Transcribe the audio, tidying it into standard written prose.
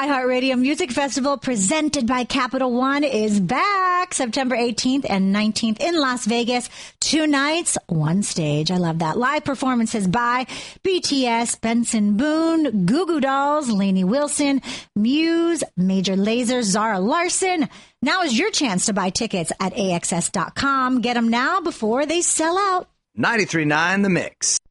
iHeartRadio Music Festival presented by Capital One is back September 18th and 19th in Las Vegas. 2 nights, 1 stage. I love that. Live performances by BTS, Benson Boone, Goo Goo Dolls, Lainey Wilson, Muse, Major Lazer, Zara Larson. Now is your chance to buy tickets at AXS.com. Get them now before they sell out. 93.9 The Mix.